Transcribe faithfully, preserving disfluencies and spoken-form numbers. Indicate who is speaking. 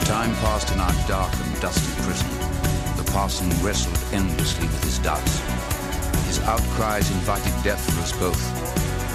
Speaker 1: Time passed in our dark and dusty prison. The parson wrestled endlessly with his doubts. His outcries invited death for us both.